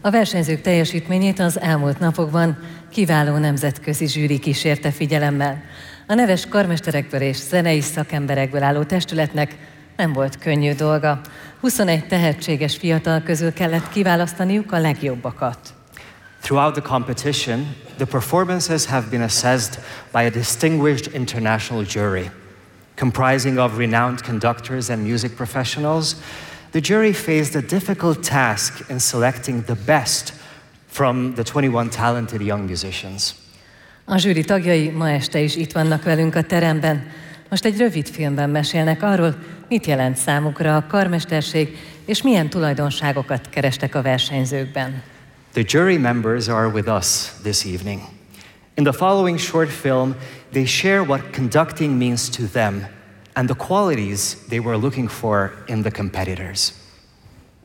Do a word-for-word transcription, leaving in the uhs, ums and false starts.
A versenyzők teljesítményét az elmúlt napokban kiváló nemzetközi zsűri kísérte figyelemmel. A neves karmesterekből és zenei szakemberekből álló testületnek nem volt könnyű dolga. huszonegy tehetséges fiatal közül kellett kiválasztaniuk a legjobbakat. Throughout the competition, the performances have been assessed by a distinguished international jury. Comprising of renowned conductors and music professionals, the jury faced a difficult task in selecting the best from the twenty-one talented young musicians. A zsűri tagjai ma este is itt vannak velünk a teremben. Most egy rövid filmben mesélnek arról, mit jelent számukra a karmesterség, és milyen tulajdonságokat kerestek a versenyzőkben. The jury members are with us this evening. In the following short film, they share what conducting means to them and the qualities they were looking for in the competitors.